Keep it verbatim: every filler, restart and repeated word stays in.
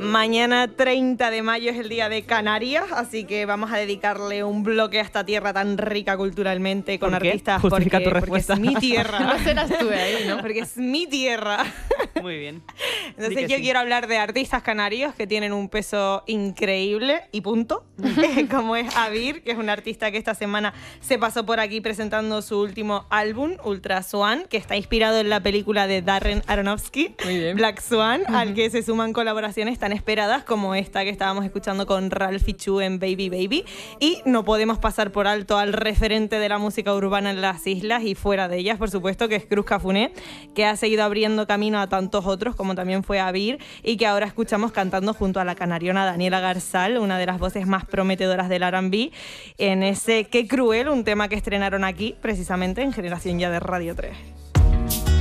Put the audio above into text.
Mañana treinta de mayo es el día de Canarias, así que vamos a dedicarle un bloque a esta tierra tan rica culturalmente con ¿Por qué? artistas Justifica porque, tu porque es respuesta. mi tierra. No serás tú ahí, ¿no? Porque es mi tierra. Muy bien. Entonces Di yo que sí. quiero hablar de artistas canarios que tienen un peso increíble y punto, como es Avir, que es un artista que esta semana se pasó por aquí presentando su último álbum, Ultra Swan, que está inspirado en la película de Darren Aronofsky, Muy bien. Black Swan, uh-huh. al que se suman colaboraciones tan esperadas como esta que estábamos escuchando con Ralphie Chu en Baby Baby. Y no podemos pasar por alto al referente de la música urbana en las islas y fuera de ellas, por supuesto, que es Cruz Cafuné, que ha seguido abriendo camino a tantos otros, como también fue Avir, y que ahora escuchamos cantando junto a la canariona Daniela Garzal, una de las voces más prometedoras del R and B, en ese Qué Cruel, un tema que estrenaron aquí, precisamente en Generación Ya de Radio tres.